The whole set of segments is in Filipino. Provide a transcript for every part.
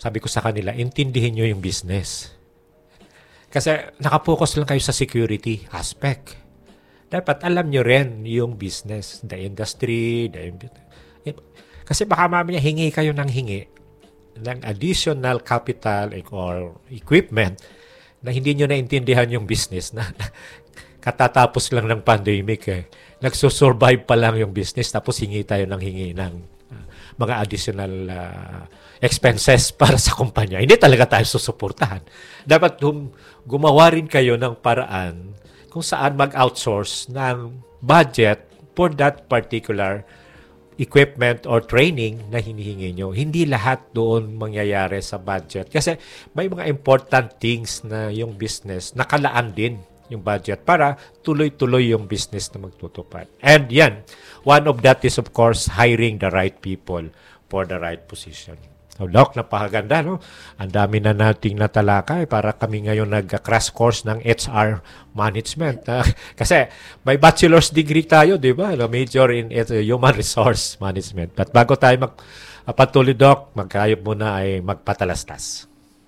sabi ko sa kanila, intindihin nyo yung business. Kasi nakapokus lang kayo sa security aspect. Dapat alam nyo rin yung business, the industry, kasi baka mamaya hingi kayo ng additional capital or equipment na hindi nyo naintindihan yung business na katatapos lang ng pandemic. Nagsusurvive pa lang yung business tapos hingi tayo ng mga additional expenses para sa kumpanya. Hindi talaga tayo susuportahan. Dapat gumawa rin kayo ng paraan kung saan mag-outsource ng budget for that particular equipment or training na hinihingi nyo. Hindi lahat doon mangyayari sa budget. Kasi may mga important things na yung business, nakalaan din yung budget para tuloy-tuloy yung business na magtutupad. And yan, one of that is of course hiring the right people for the right position. So, Doc, napakaganda, no? Ang dami na nating natalakay para kami ngayon nag-crash course ng HR management. Kasi may bachelor's degree tayo, di ba? Major in human resource management. But bago tayo patuloy, Doc, magkayop muna ay magpatalastas.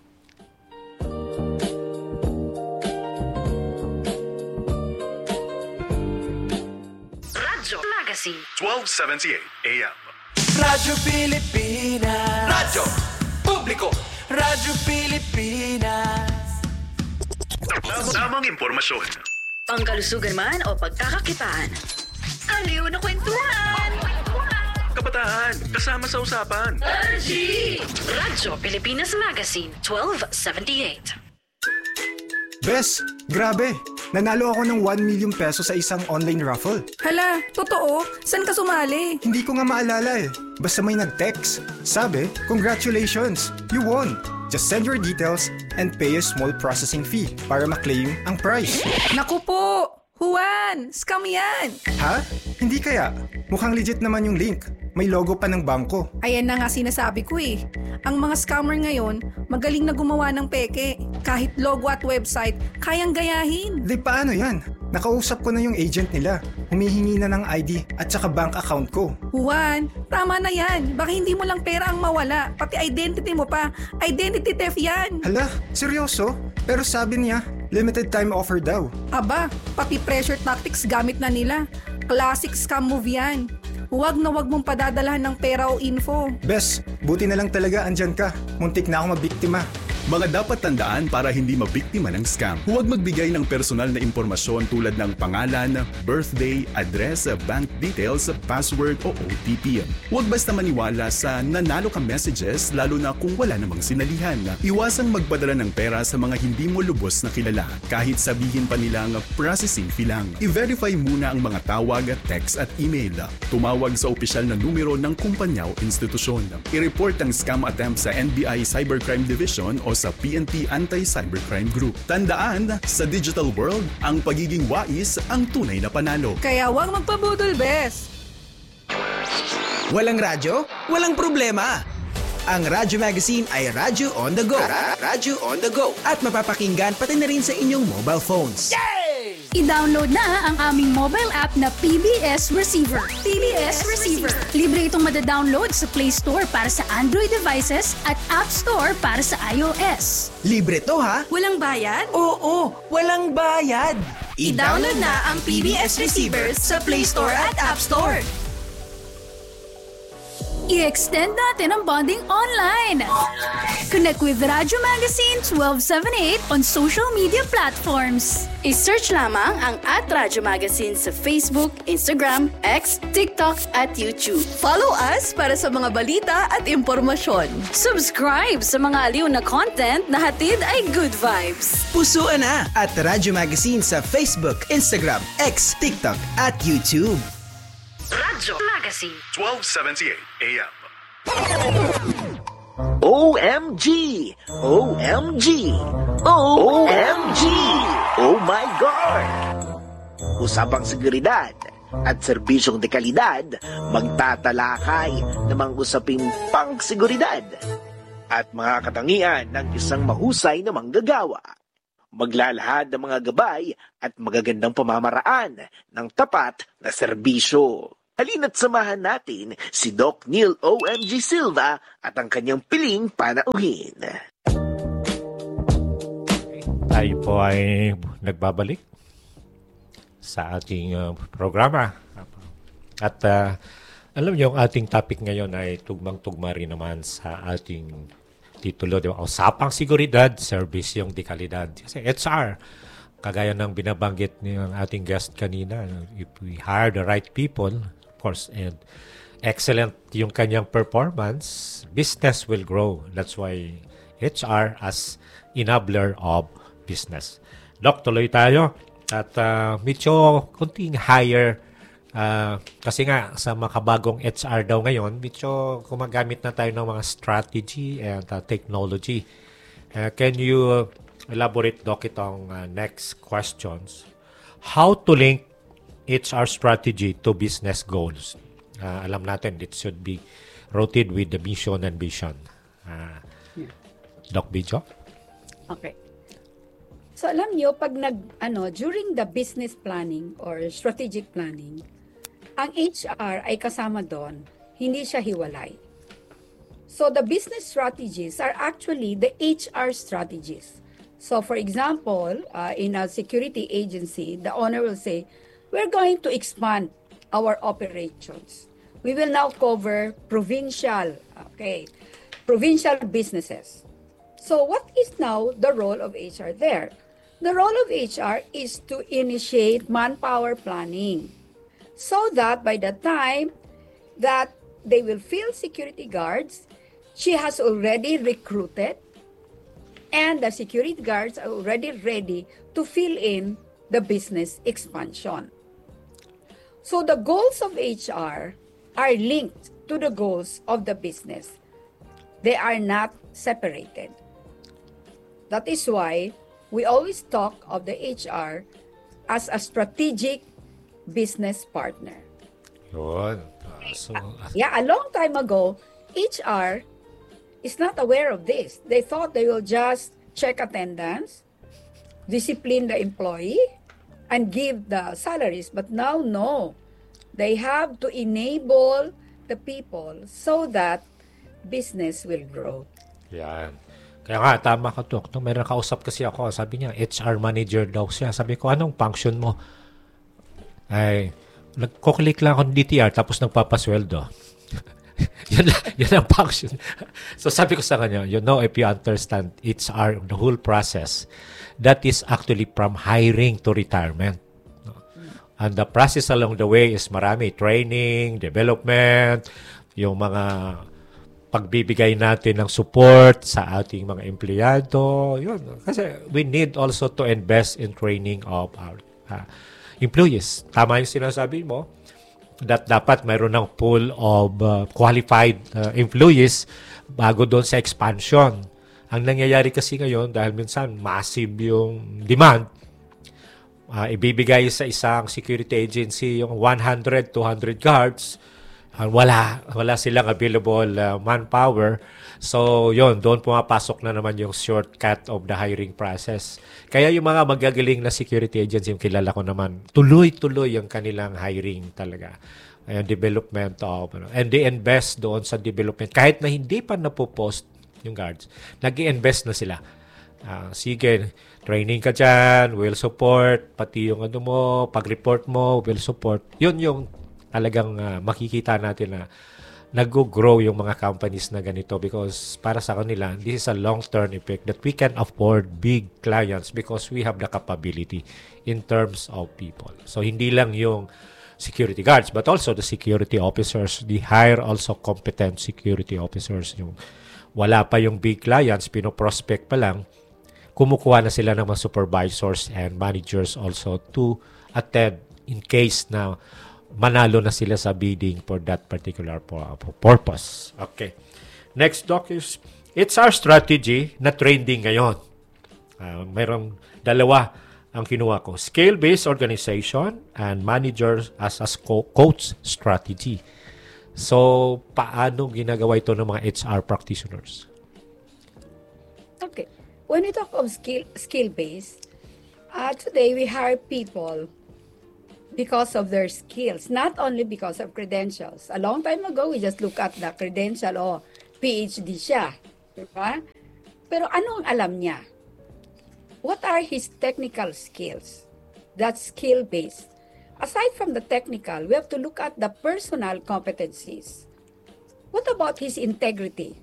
Radyo Magazine 1278 AM. Radyo Pilipinas. Radyo Publiko. Radyo Pilipinas. Tamang impormasyon. Pangkalusugan man o pagkakakitaan. Aliw na kwentuhan. Kabataan, kasama sa usapan. Radyo Pilipinas Magazine 1278. Bes, grabe! Nanalo ako ng 1 million peso sa isang online raffle. Hala, totoo? San ka sumali? Hindi ko nga maalala eh. Basta may nag-text. Sabi, congratulations! You won! Just send your details and pay a small processing fee para ma-claim ang prize. Naku po! Juan! Scam yan! Ha? Hindi kaya? Mukhang legit naman yung link. May logo pa ng bangko. Ayan na nga sinasabi ko eh. Ang mga scammer ngayon, magaling na gumawa ng peke. Kahit logo at website, kayang gayahin. Di paano yan? Nakausap ko na yung agent nila. Humihingi na ng ID at saka bank account ko. Juan, tama na yan. Baka hindi mo lang pera ang mawala. Pati identity mo pa. Identity theft yan. Hala, seryoso? Pero sabi niya, limited time offer daw. Aba, pati pressure tactics gamit na nila. Classic scam move yan. Huwag na huwag mong padadalahan ng pera o info. Bes, buti na lang talaga andyan ka. Muntik na ako mabiktima. Mga dapat tandaan para hindi mabiktima ng scam. Huwag magbigay ng personal na impormasyon tulad ng pangalan, birthday, address, bank details, password o OTP. Huwag basta maniwala sa nanalo ka messages lalo na kung wala namang sinalihan. Iwasang magpadala ng pera sa mga hindi mo lubos na kilala kahit sabihin pa nilang processing fee lang. I-verify muna ang mga tawag, text at email. Tumawag sa opisyal na numero ng kumpanya o institusyon. I-report ang scam attempt sa NBI Cybercrime Division o sa PNP Anti-Cybercrime Group. Tandaan, sa digital world, ang pagiging wais ang tunay na panalo. Kaya huwag magpabudol, Bes. Walang radyo? Walang problema. Ang Radyo Magazine ay Radyo on the go. Radyo on the go. At mapapakinggan pati na rin sa inyong mobile phones. I-download na ang aming mobile app na PBS Receiver. PBS Receiver. Libre itong madadownload sa Play Store para sa Android devices at App Store para sa iOS. Libre to ha? Walang bayad? Oo, walang bayad. I-download na ang PBS Receiver sa Play Store at App Store. I-extend natin ang bonding online. Connect with Radyo Magazine 1278 on social media platforms. I-search lamang ang @Radyo Magazine sa Facebook, Instagram, X, TikTok at YouTube. Follow us para sa mga balita at impormasyon. Subscribe sa mga aliw na content na hatid ay good vibes. Pusuan na at Radyo Magazine sa Facebook, Instagram, X, TikTok at YouTube. Radyo Magazine 1278 AM. OMG! OMG! OMG! Oh my God! Usapang seguridad at serbisyong de kalidad magtatalakay ng mga usaping pang-seguridad at mga katangian ng isang mahusay na manggagawa. Maglalahad ng mga gabay at magagandang pamamaraan ng tapat na serbisyo. Halina't samahan natin si Doc Neil OMG Silva at ang kanyang piling panauhin. Tayo po ay nagbabalik sa ating programa. At alam niyo, ang ating topic ngayon ay tugmang-tugma rin naman sa ating titulo, di ba? Usapang seguridad, serbisyong dekalidad. Kasi HR, kagaya ng binabanggit ng ating guest kanina, if we hire the right people, of course, and excellent yung kanyang performance, business will grow. That's why HR as enabler of business. Doc, tuloy tayo. At medyo kunting higher kasi nga sa makabagong HR daw ngayon, medyo gumagamit na tayo ng mga strategy and technology. Can you elaborate, Doc, itong next questions? How to link HR strategy to business goals? Alam natin, it should be rooted with the mission and vision. Doc Bijo? Okay. So alam nyo, pag during the business planning or strategic planning, ang HR ay kasama doon, hindi siya hiwalay. So the business strategies are actually the HR strategies. So for example, in a security agency, the owner will say, we're going to expand our operations. We will now cover provincial businesses. So what is now the role of HR there? The role of HR is to initiate manpower planning so that by the time that they will fill security guards, she has already recruited and the security guards are already ready to fill in the business expansion. So the goals of HR are linked to the goals of the business. They are not separated. That is why we always talk of the HR as a strategic business partner. Yun. A long time ago, HR is not aware of this. They thought they will just check attendance, discipline the employee, and give the salaries. But now, no. They have to enable the people so that business will grow. Yan. Kaya nga, tama ka, Dok. May nakausap kasi ako. Sabi niya, HR manager daw siya. Sabi ko, anong function mo? Ay, nagkuklik lang ako ng DTR tapos nagpapasweldo. Yan ang function. So sabi ko sa kanya, if you understand HR, the whole process, that is actually from hiring to retirement. And the process along the way is marami. Training, development, yung mga pagbibigay natin ng support sa ating mga empleyado. Yun. Kasi we need also to invest in training of our employees. Tama yung sinasabi mo that dapat mayroon ng pool of qualified employees bago doon sa expansion. Ang nangyayari kasi ngayon, dahil minsan massive yung demand, ibibigay sa isang security agency yung 100, 200 guards, wala silang available manpower. So, doon pumapasok na naman yung shortcut of the hiring process. Kaya yung mga magagaling na security agency, yung kilala ko naman, tuloy-tuloy yung kanilang hiring talaga. Development of, and they invest doon sa development. Kahit na hindi pa napopost yung guards, nag-i-invest na sila. Sige, training ka dyan, we'll support, pati yung pag-report mo, we'll support. Yun yung talagang makikita natin na nag-grow yung mga companies na ganito because para sa kanila, this is a long-term effect that we can afford big clients because we have the capability in terms of people. So, hindi lang yung security guards but also the security officers. They hire also competent security officers. Yung wala pa yung big clients, pinoprospect pa lang, kumukuha na sila ng mga supervisors and managers also to attend in case na manalo na sila sa bidding for that particular purpose. Okay. Next, Doc, is it's our strategy na trending ngayon. Mayroong dalawa ang kinuha ko. Scale-based organization and managers as coach strategy. So, paano ginagawa ito ng mga HR practitioners? Okay. When we talk of skill-based, today we hire people because of their skills, not only because of credentials. A long time ago, we just look at the credential, PhD siya. Diba? Pero anong alam niya? What are his technical skills? That's skill-based. Aside from the technical, we have to look at the personal competencies. What about his integrity?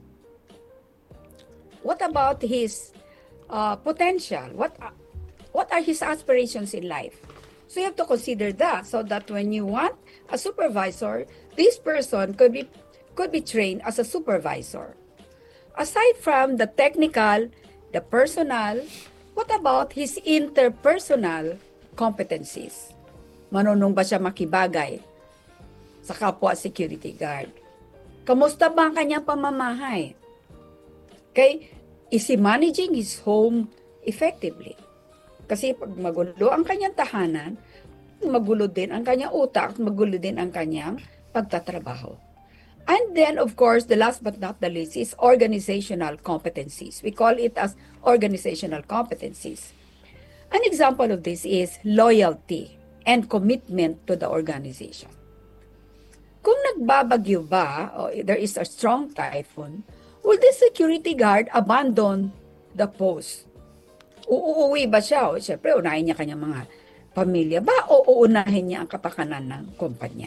What about his potential? What are his aspirations in life? So you have to consider that, so that when you want a supervisor, this person could be trained as a supervisor. Aside from the technical, the personal, what about his interpersonal competencies? Marunong ba siya makibagay sa kapwa security guard? Kamusta ba ang kanyang pamamahay? Okay? Is he managing his home effectively? Kasi pag magulo ang kanyang tahanan, magulo din ang kanyang utak, magulo din ang kanyang pagtatrabaho. And then, of course, the last but not the least is organizational competencies. We call it as organizational competencies. An example of this is loyalty and commitment to the organization. Kung nagbabagyo ba, or there is a strong typhoon, will the security guard abandon the post? Uuwi ba siya? O siyempre, unahin niya kanyang mga pamilya ba o uunahin niya ang kapakanan ng kumpanya?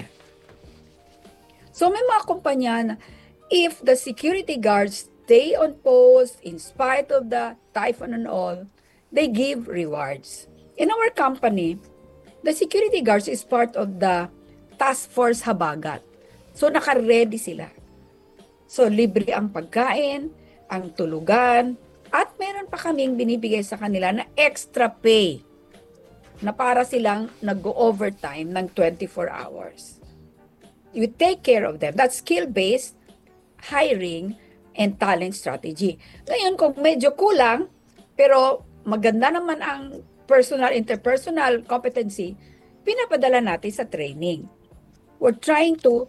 So may mga kumpanya na if the security guards stay on post in spite of the typhoon and all, they give rewards. In our company, the security guards is part of the task force habagat. So naka-ready sila. So libre ang pagkain, ang tulugan, at meron pa kaming binibigay sa kanila na extra pay na para silang nag-overtime ng 24 hours. You take care of them. That's skill-based hiring and talent strategy. Ngayon, kung medyo kulang, pero maganda naman ang interpersonal competency, pinapadala natin sa training. We're trying to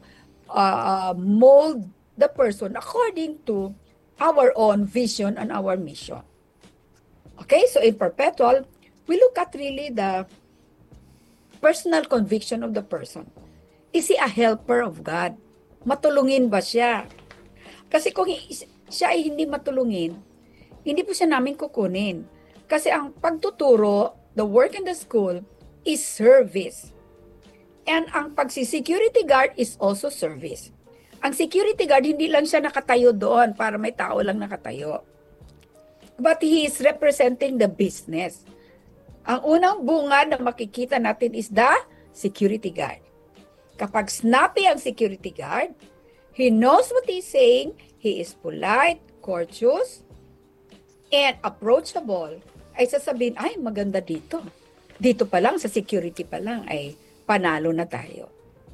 mold the person according to our own vision and our mission. Okay, so in Perpetual, we look at really the personal conviction of the person. Is he a helper of God? Matulungin ba siya? Kasi kung siya ay hindi matulungin, hindi po siya namin kukunin. Kasi ang pagtuturo, the work in the school, is service. And ang pagsi-security guard is also service. Ang security guard, hindi lang siya nakatayo doon para may tao lang nakatayo. But he is representing the business. Ang unang bunga na makikita natin is the security guard. Kapag snappy ang security guard, he knows what he's saying, he is polite, courteous, and approachable, ay sasabihin, ay maganda dito. Dito pa lang, sa security pa lang, ay panalo na tayo.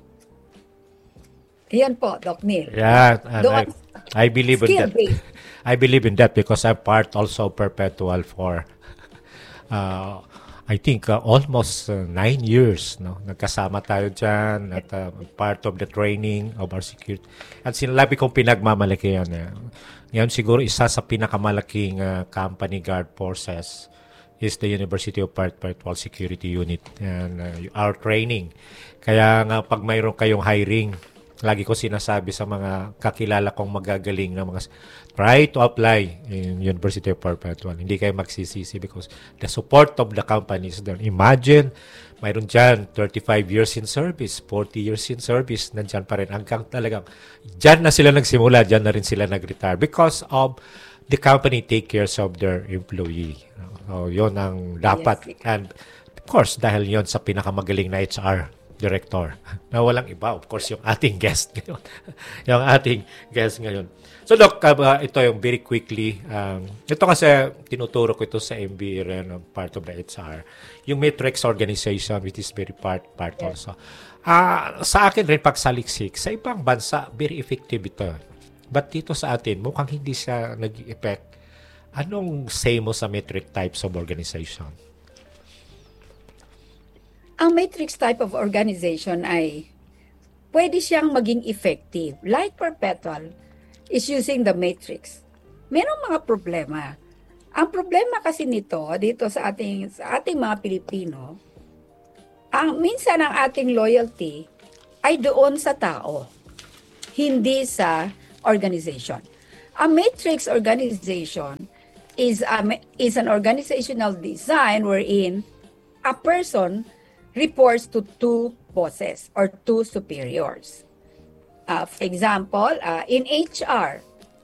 Yan po, Doc Neil. Yeah, and I believe in that. I believe in that because I'm part also Perpetual for I think almost 9 years. No? Nagkasama tayo dyan at part of the training of our security. At sinabi kong pinagmamalaki yan. Yan siguro isa sa pinakamalaking company guard forces is the University of Perpetual Security Unit and our training. Kaya nga pag mayroon kayong hiring, lagi ko sinasabi sa mga kakilala kong magagaling na mga try to apply in University of Perpetual. Hindi kayo magsisisi because the support of the company is there. Imagine, mayroon dyan 35 years in service, 40 years in service, nandyan pa rin hanggang talagang dyan na sila nagsimula, dyan na rin sila nag-retire because of the company take care of their employee. So, yun ang dapat. Yes. And of course, dahil yun sa pinakamagaling na HR director na walang iba, of course, yung ating guest ngayon. Yung ating guest ngayon. So, Doc, ito yung very quickly. Ito kasi tinuturo ko ito sa MBA rin, part of the HR. Yung matrix organization, which is very part also. Sa akin rin, pagsaliksik, sa ibang bansa, very effective ito. But dito sa atin, mukhang hindi siya nag-effect. Anong say mo sa matrix types of organization? Ang matrix type of organization ay pwede siyang maging effective. Like Perpetual is using the matrix. Merong mga problema. Ang problema kasi nito dito sa ating mga Pilipino, Minsan ang ating loyalty ay doon sa tao, hindi sa organization. A matrix organization is an organizational design wherein a person reports to two bosses or two superiors. For example, in HR,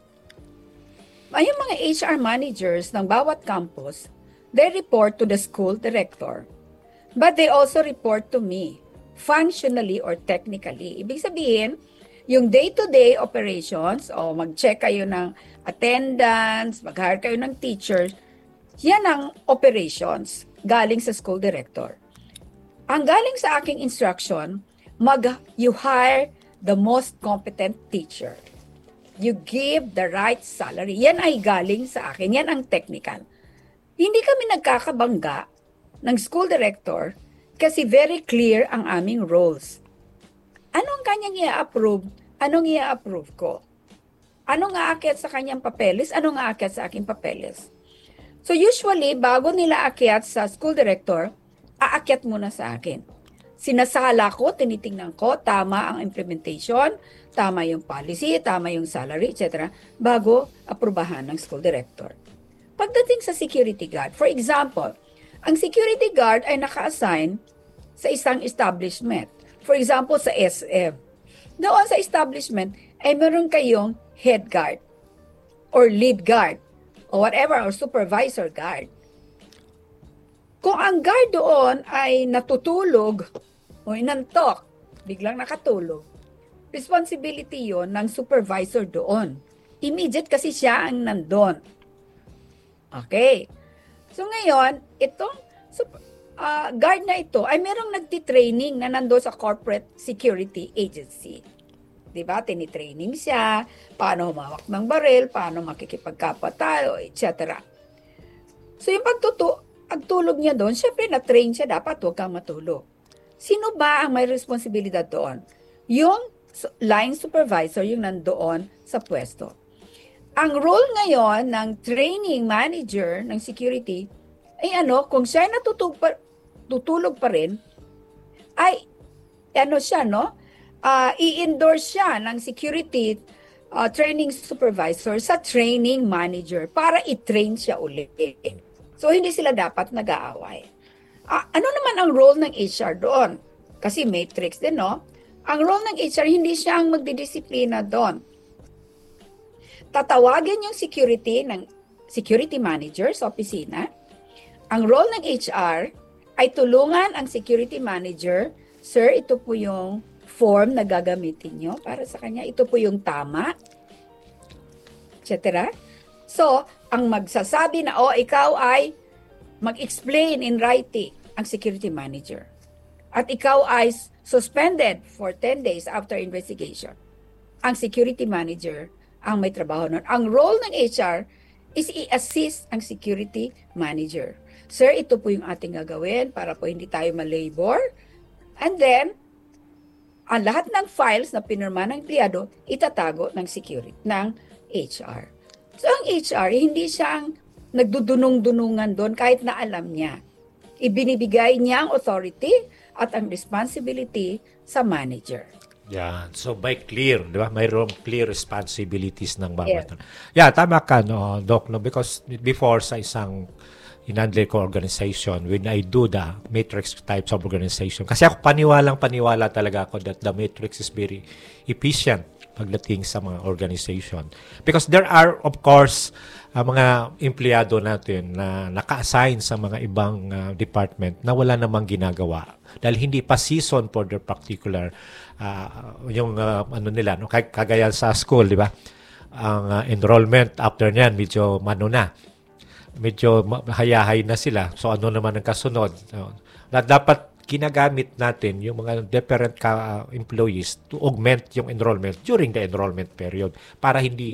yung mga HR managers ng bawat campus, they report to the school director. But they also report to me, functionally or technically. Ibig sabihin, yung day-to-day operations, o mag-check kayo ng attendance, mag-hire kayo ng teachers, yan ang operations galing sa school director. Ang galing sa aking instruction, you hire the most competent teacher. You give the right salary. Yan ay galing sa akin. Yan ang technical. Hindi kami nagkakabangga ng school director kasi very clear ang aming roles. Anong kanyang i-approve? Anong i-approve ko? Anong aakyat sa kanyang papeles? Anong aakyat sa aking papeles? So usually, bago nila aakyat sa school director, aakyat muna sa akin. Sinasala ko, tinitingnan ko, tama ang implementation, tama yung policy, tama yung salary, etc. bago aprubahan ng school director. Pagdating sa security guard, for example, ang security guard ay naka-assign sa isang establishment. For example, sa SF. Doon sa establishment ay meron kayong head guard or lead guard or whatever, or supervisor guard. Kung ang guard doon ay natutulog o inantok, biglang nakatulog, responsibility yon ng supervisor doon. Immediate kasi siya ang nandun. Okay. So ngayon, itong guard na ito ay merong nagtitraining na nandoon sa corporate security agency. Diba? Tinitraining siya, paano humawak ng baril, paano makikipagkapatalo, etc. So yung pagtulog niya doon, syempre na-train siya, dapat huwag kang matulog. Sino ba ang may responsibilidad doon? Yung line supervisor, yung nandoon sa pwesto. Ang role ngayon ng training manager ng security ay kung siya ay tutulog pa rin, ay siya, i-endorse siya ng security training supervisor sa training manager para i-train siya ulit. So, hindi sila dapat nag-aaway. Ano naman ang role ng HR doon? Kasi matrix din, no? Ang role ng HR, hindi siya ang magdidisiplina doon. Tatawagin yung security manager sa opisina. Ang role ng HR ay tulungan ang security manager, sir, ito po yung form na gagamitin nyo para sa kanya. Ito po yung tama, etc. So, ang magsasabi na, ikaw ay mag-explain in writing ang security manager. At ikaw ay suspended for 10 days after investigation. Ang security manager ang may trabaho nun. Ang role ng HR is i-assist ang security manager. Sir, ito po yung ating gagawin para po hindi tayo malabor. And then, ang lahat ng files na pinirma ng empleyado, itatago ng security, ng HR. So, ang HR, hindi siya ang nagdudunong-dunungan doon kahit na alam niya. Ibinibigay niya ang authority at ang responsibility sa manager. Yan. So, by clear, di ba? Mayroong clear responsibilities ng bawat. Yeah, tama ka, no, Doc, no? Because before sa isang in-handle ko organization, when I do the matrix types of organization, kasi ako paniwala talaga ako that the matrix is very efficient pagdating sa mga organization. Because there are, of course, mga empleyado natin na naka-assign sa mga ibang department na wala namang ginagawa dahil hindi pa season for their particular nila, no? Kagaya sa school, di ba? Ang enrollment after niyan medyo medyo hayahay na sila. So ano naman ang kasunod? Na dapat ginagamit natin yung mga different employees to augment yung enrollment during the enrollment period para hindi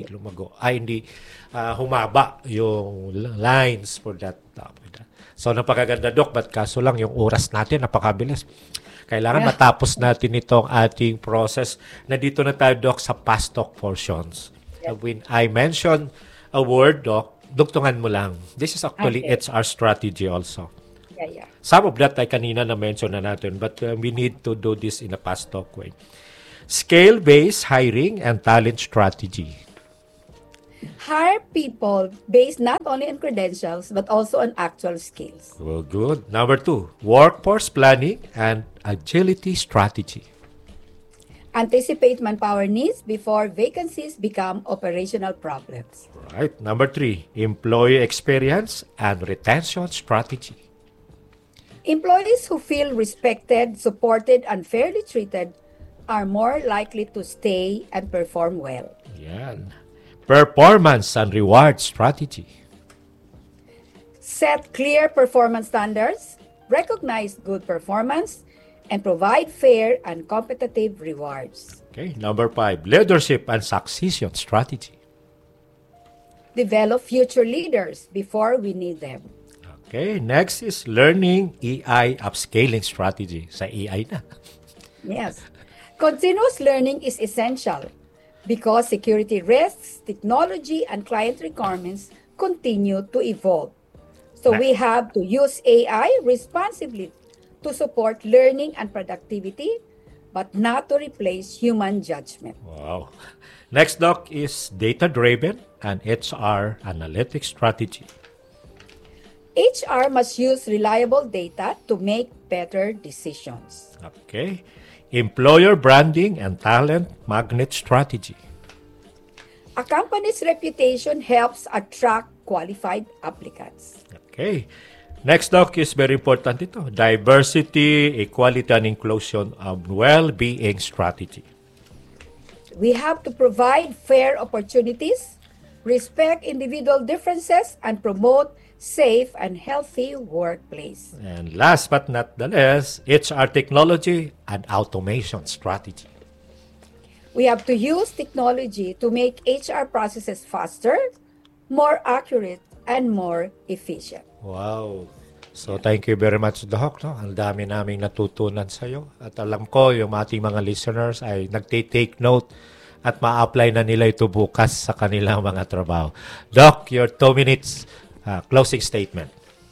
humaba yung lines for that. So napakaganda, Doc, but kaso lang yung oras natin napakabilis. Kailangan matapos natin itong ating process. Nandito na tayo, Doc, sa past talk portions. When I mention a word, Doc, dugtungan mo lang. This is actually HR strategy also. Yeah. Some of that ay kanina na-mention na natin, but we need to do this in a fast talk way. Scale-based hiring and talent strategy. Hire people based not only on credentials but also on actual skills. Well, good. Number 2, workforce planning and agility strategy. Anticipate manpower needs before vacancies become operational problems. Right. Number 3, employee experience and retention strategy. Employees who feel respected, supported, and fairly treated are more likely to stay and perform well. Yan. Performance and reward strategy. Set clear performance standards, recognize good performance, and provide fair and competitive rewards. Okay. Number 5, leadership and succession strategy. Develop future leaders before we need them. Okay. Next is learning AI upscaling strategy. Sa AI na. Yes. Continuous learning is essential because security risks, technology, and client requirements continue to evolve. So we have to use AI responsibly to support learning and productivity, but not to replace human judgment. Wow. Next, Doc, is data-driven and HR analytics strategy. HR must use reliable data to make better decisions. Okay. Employer branding and talent magnet strategy. A company's reputation helps attract qualified applicants. Okay. Next, Doc, is very important ito. Diversity, equality, and inclusion of well-being strategy. We have to provide fair opportunities, respect individual differences, and promote safe and healthy workplace. And last but not the least, HR technology and automation strategy. We have to use technology to make HR processes faster, more accurate, and more efficient. Wow. So thank you very much, Doc. No? Ang dami naming natutunan sa iyo. At alam ko, yung ating mga listeners ay nagtitake note at ma-apply na nila ito bukas sa kanilang mga trabaho. Doc, your 2 minutes closing statement.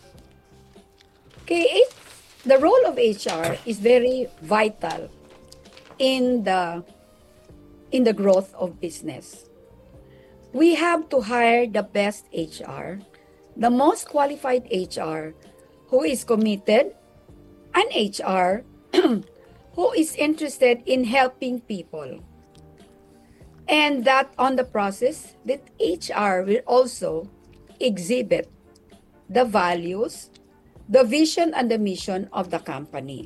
Okay, the role of HR is very vital in the growth of business. We have to hire the best HR, the most qualified HR who is committed, an HR who is interested in helping people. And that on the process, that HR will also exhibit the values, the vision, and the mission of the company.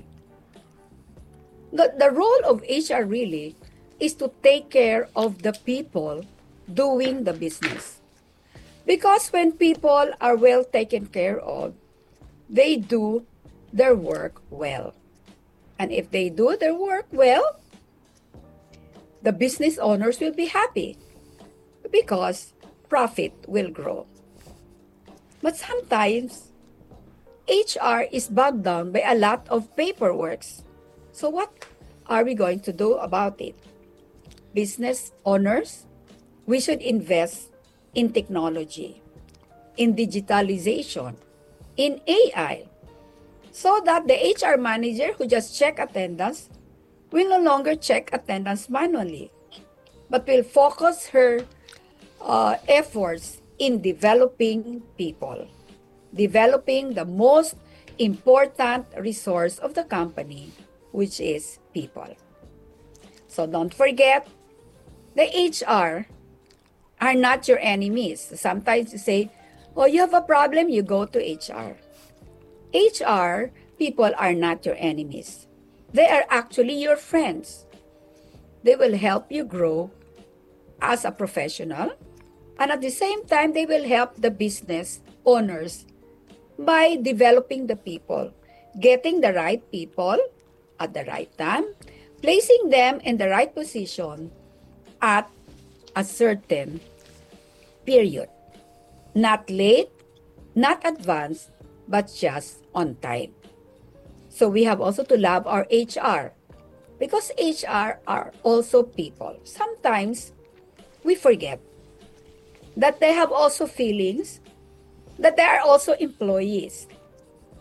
The role of HR really is to take care of the people doing the business. Because when people are well taken care of, they do their work well. And if they do their work well, the business owners will be happy because profit will grow. But sometimes, HR is bogged down by a lot of paperwork. So what are we going to do about it? Business owners, we should invest in technology, in digitalization, in AI, so that the HR manager who just check attendance will no longer check attendance manually, but will focus her efforts in developing people, developing the most important resource of the company, which is people. So don't forget, the HR are not your enemies. Sometimes you say, oh, you have a problem, you go to HR. HR people are not your enemies. They are actually your friends. They will help you grow as a professional, and at the same time, they will help the business owners by developing the people, getting the right people at the right time, placing them in the right position at a certain period. Not late, not advanced, but just on time. So we have also to love our HR because HR are also people. Sometimes we forget that they have also feelings, that they are also employees.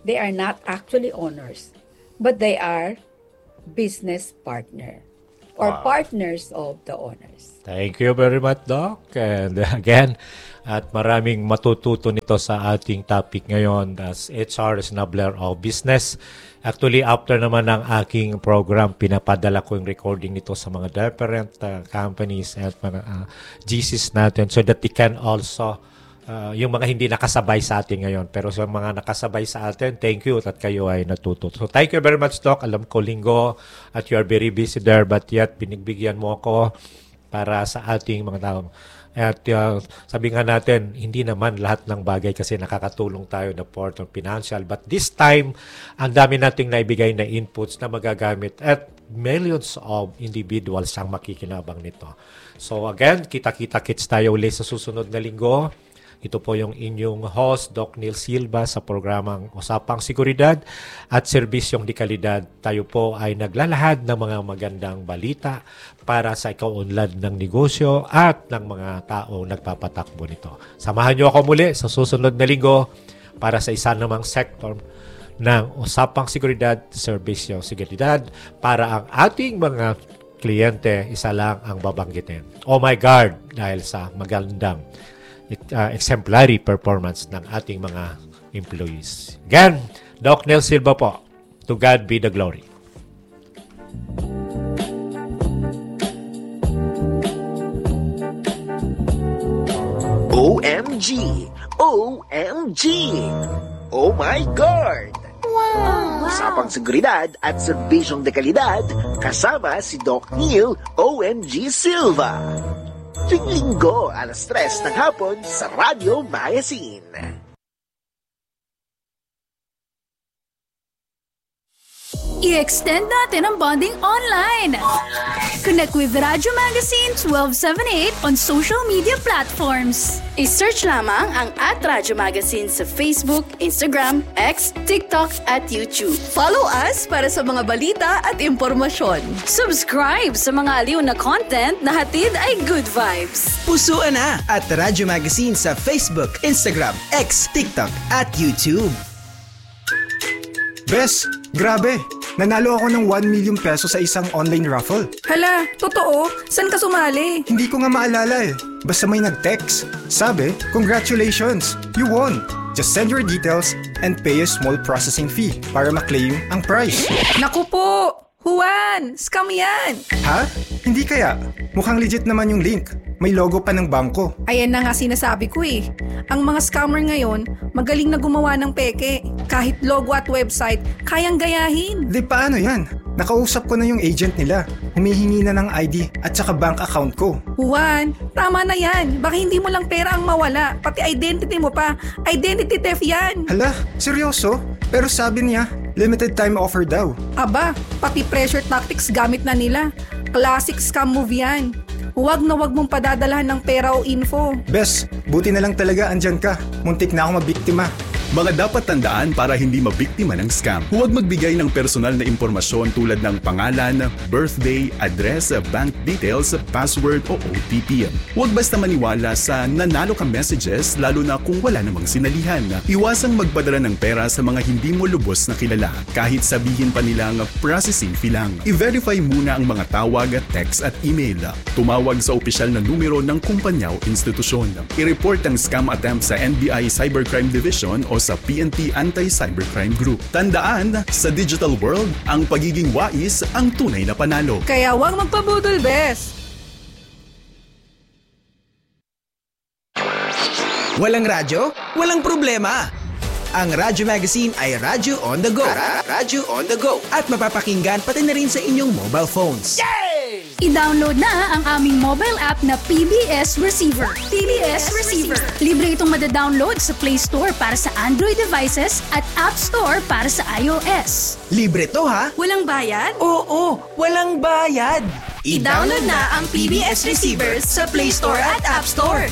they are not actually owners, but they are business partner or partners of the owners. Thank you very much, Doc. And again, at maraming matututo nito sa ating topic ngayon as HR Enabler of Business. Actually, after naman ng aking program, pinapadala ko yung recording nito sa mga different companies at mga GCs natin so that they can also, yung mga hindi nakasabay sa atin ngayon. Pero sa mga nakasabay sa atin, thank you at kayo ay natuto. So thank you very much, Doc. Alam ko linggo at you are very busy there, but yet binigbigyan mo ako para sa ating mga tao. At sabi nga natin, hindi naman lahat ng bagay kasi nakakatulong tayo na part of financial. But this time, ang dami nating naibigay na inputs na magagamit at millions of individuals ang makikinabang nito. So again, kita-kita-kits tayo ulit sa susunod na linggo. Ito po yung inyong host, Doc Neil Silva sa programang Usapang Seguridad at Serbisyong de Kalidad. Tayo po ay naglalahad ng mga magandang balita para sa ikaunlad ng negosyo at ng mga tao nagpapatakbo nito. Samahan niyo ako muli sa susunod na linggo para sa isa namang sektor ng Usapang Seguridad, Serbisyong Seguridad para ang ating mga kliyente, isa lang ang babanggitin. Oh my God! Dahil sa magandang exemplary performance ng ating mga employees. Again, Doc Neil Silva po. To God be the glory. OMG! OMG! Oh my God! Wow! Usapang seguridad at serbisyong de kalidad kasama si Doc Neil OMG Silva. Tuwing linggo, 3:00 ng hapon sa Radio Magazine. I-extend natin ang bonding online. Connect with Radyo Magazine 1278 on social media platforms. I-search lamang ang @Radyo Magazine sa Facebook, Instagram, X, TikTok at YouTube. Follow us para sa mga balita at impormasyon. Subscribe sa mga aliw na content na hatid ay good vibes. Pusuan na at Radyo Magazine sa Facebook, Instagram, X, TikTok at YouTube. Bes, grabe! Nanalo ako ng 1 million peso sa isang online raffle. Hala, totoo? Saan ka sumali? Hindi ko nga maalala eh. Basta may nag-text. Sabi, congratulations! You won! Just send your details and pay a small processing fee para ma-claim ang prize. Naku po! Juan! Scam yan! Ha? Hindi kaya? Mukhang legit naman yung link. May logo pa ng bangko. Ayan na nga sinasabi ko eh. Ang mga scammer ngayon, magaling na gumawa ng peke. Kahit logo at website, kayang gayahin. Di paano yan? Nakausap ko na yung agent nila. Humihingi na ng ID at saka bank account ko. Juan, tama na yan. Baka hindi mo lang pera ang mawala. Pati identity mo pa. Identity theft yan. Hala, seryoso? Pero sabi niya, limited time offer daw. Aba, pati pressure tactics gamit na nila. Classic scam move yan. Huwag na huwag mong padadalahan ng pera o info. Bes, buti na lang talaga andyan ka. Muntik na ako mabiktima. Mga dapat tandaan para hindi mabiktima ng scam. Huwag magbigay ng personal na impormasyon tulad ng pangalan, birthday, address, bank details, password o OTP. Huwag basta maniwala sa nanalo ka messages lalo na kung wala namang sinalihan. Iwasang magpadala ng pera sa mga hindi mo lubos na kilala kahit sabihin pa nilang processing fee lang. I-verify muna ang mga tawag, text at email. Tumawag sa opisyal na numero ng kumpanya o institusyon. I-report ang scam attempt sa NBI Cybercrime Division o sa PNP Anti-Cybercrime Group. Tandaan, sa digital world, ang pagiging wais ang tunay na panalo. Kaya huwag magpabudol, Bes. Walang radyo? Walang problema. Ang Radyo Magazine ay Radyo on the Go. Radyo on the Go. At mapapakinggan pati na rin sa inyong mobile phones. I-download na ang aming mobile app na PBS Receiver. PBS Receiver. Libre itong madadownload sa Play Store para sa Android devices at App Store para sa iOS. Libre to ha? Walang bayad? Oo, walang bayad. I-download na ang PBS Receiver sa Play Store at App Store.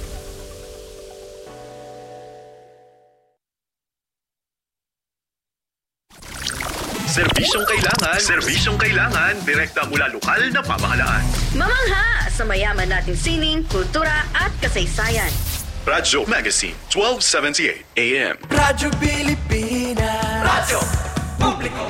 Serbisyong kailangan, direkta mula lokal na pamahalaan. Mamangha sa mayaman nating sining, kultura at kasaysayan. Radyo Magazine, 1278 AM. Radyo Pilipinas. Radyo Publiko.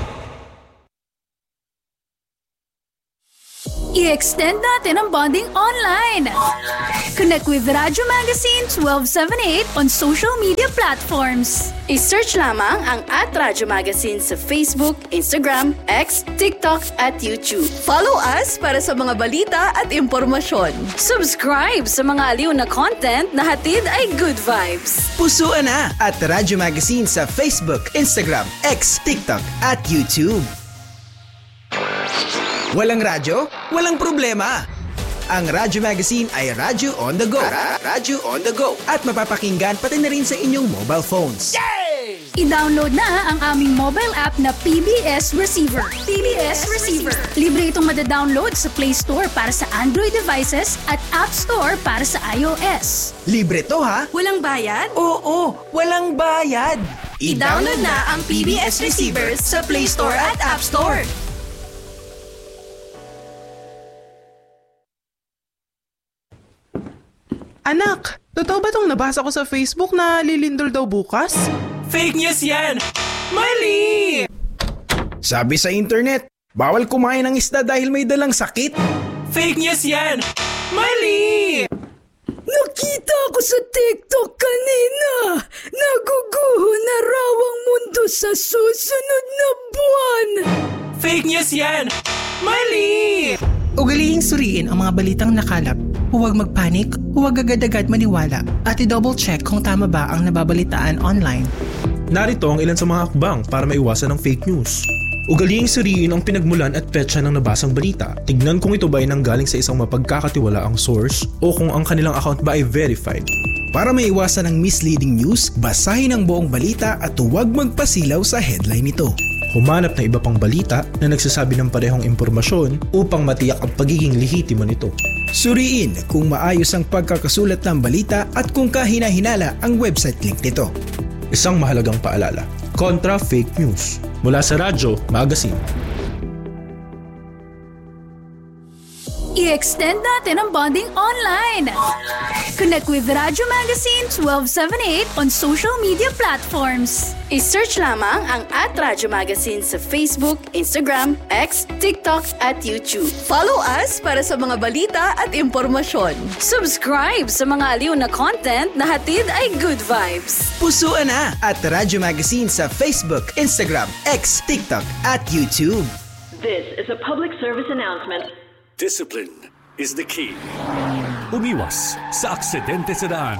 I-extend natin ang bonding online. Connect with Radyo Magazine 1278 on social media platforms. I-search lamang ang @Radyo Magazine sa Facebook, Instagram, X, TikTok at YouTube. Follow us para sa mga balita at impormasyon. Subscribe sa mga aliw na content na hatid ay good vibes. Pusuan na at Radyo Magazine sa Facebook, Instagram, X, TikTok at YouTube. Walang radyo? Walang problema. Ang Radyo Magazine ay Radyo on the Go. Radyo on the Go. At mapapakinggan pati na rin sa inyong mobile phones. I-download na ang aming mobile app na PBS Receiver. PBS Receiver. Libre itong madadownload sa Play Store para sa Android devices at App Store para sa iOS. Libre to ha? Walang bayad? Oo, walang bayad. I-download na ang PBS Receiver sa Play Store at App Store. Anak, totoo ba tong nabasa ko sa Facebook na lilindol daw bukas? Fake news yan! Mali! Sabi sa internet, bawal kumain ng isda dahil may dalang sakit. Fake news yan! Mali! Nakita ko sa TikTok kanina. Naguguho na raw ang mundo sa susunod na buwan. Fake news yan! Mali! Ugalihing suriin ang mga balitang nakalap. Huwag magpanik, huwag agad-agad maniwala, at i-double check kung tama ba ang nababalitaan online. Narito ang ilan sa mga hakbang para maiwasan ang fake news. Ugalihing suriin ang pinagmulan at petsa ng nabasang balita. Tignan kung ito ba ay nanggaling sa isang mapagkakatiwalaang source o kung ang kanilang account ba ay verified. Para maiwasan ang misleading news, basahin ang buong balita at huwag magpasilaw sa headline nito. Humanap ng iba pang balita na nagsasabi ng parehong impormasyon upang matiyak ang pagiging lehitimo nito. Suriin kung maayos ang pagkakasulat ng balita at kung kahina-hinala ang website link nito. Isang mahalagang paalala, kontra fake news. Mula sa Radyo Magazine. I-extend natin ang bonding online. Connect with Radyo Magazine 1278 on social media platforms. I-search lamang ang @Radyo Magazine sa Facebook, Instagram, X, TikTok at YouTube. Follow us para sa mga balita at impormasyon. Subscribe sa mga aliw na content na hatid ay good vibes. Pusuan na at Radyo Magazine sa Facebook, Instagram, X, TikTok at YouTube. This is a public service announcement. Discipline is the key. Umiwas sa aksidente sa daan.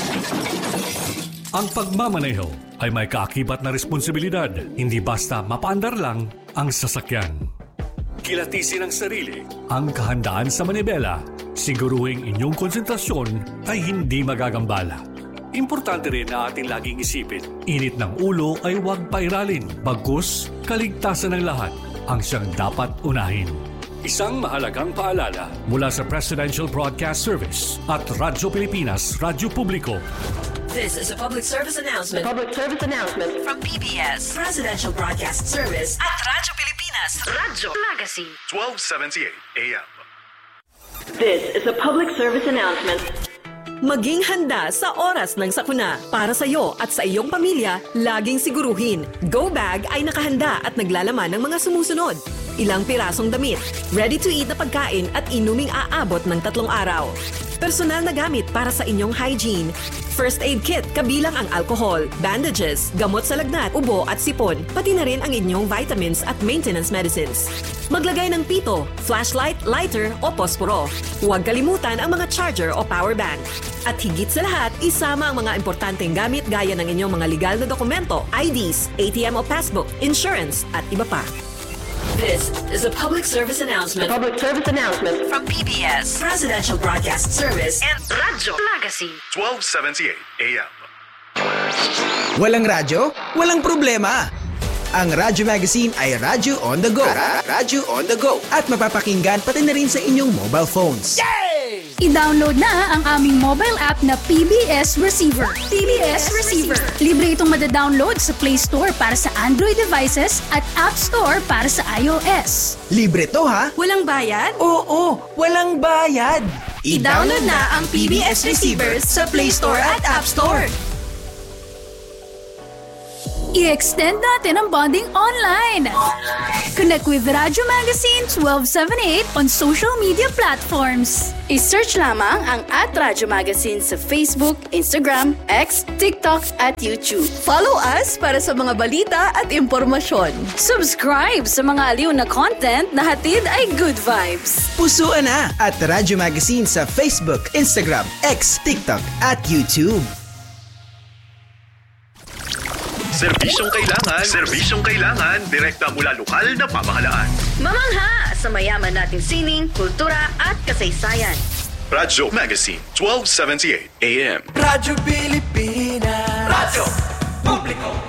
Ang pagmamaneho ay may kaakibat na responsibilidad. Hindi basta mapaandar lang ang sasakyan. Kilatisin ang sarili, ang kahandaan sa manibela. Siguruhing inyong konsentrasyon ay hindi magagambala. Importante rin na ating laging isipin, init ng ulo ay huwag pairalin. Bagkus, kaligtasan ng lahat ang siyang dapat unahin. Isang mahalagang paalala mula sa Presidential Broadcast Service at Radyo Pilipinas, Radyo Publiko. This is a public service announcement. Public service announcement From PBS, Presidential Broadcast Service at Radyo Pilipinas, Radyo Magazine. 1278 AM. This is a public service announcement. Maging handa sa oras ng sakuna. Para sa iyo at sa iyong pamilya, laging siguruhin. Go Bag ay nakahanda at naglalaman ng mga sumusunod. Ilang pirasong damit, ready-to-eat na pagkain at inuming aabot ng 3 araw. Personal na gamit para sa inyong hygiene. First aid kit kabilang ang alcohol, bandages, gamot sa lagnat, ubo at sipon, pati na rin ang inyong vitamins at maintenance medicines. Maglagay ng pito, flashlight, lighter o posporo. Huwag kalimutan ang mga charger o power bank. At higit sa lahat, isama ang mga importanteng gamit gaya ng inyong mga legal na dokumento, IDs, ATM o passbook, insurance at iba pa. This is a public service announcement. Public service announcement From PBS, Presidential Broadcast Service and Radyo Magazine. 1278 AM. Walang radyo? Walang problema. Ang Radyo Magazine ay Radyo on the Go. Radyo on the Go. At mapapakinggan pati na rin sa inyong mobile phones. I-download na ang aming mobile app na PBS Receiver. PBS Receiver. Libre itong madadownload sa Play Store para sa Android devices at App Store para sa iOS. Libre to ha? Walang bayad? Oo, walang bayad. I-download na ang PBS Receiver sa Play Store at App Store. I-extend natin ang bonding online. Connect with Radyo Magazine 1278 on social media platforms. I-search lamang ang @Radyo Magazine sa Facebook, Instagram, X, TikTok at YouTube. Follow us para sa mga balita at impormasyon. Subscribe sa mga aliw na content na hatid ay Good Vibes. Pusuan na at Radyo Magazine sa Facebook, Instagram, X, TikTok at YouTube. Serbisyong kailangan, direkta mula lokal na pamahalaan. Mamangha sa mayaman nating sining, kultura at kasaysayan. Radyo Magazine, 1278 AM. Radyo Pilipinas. Radyo Publiko.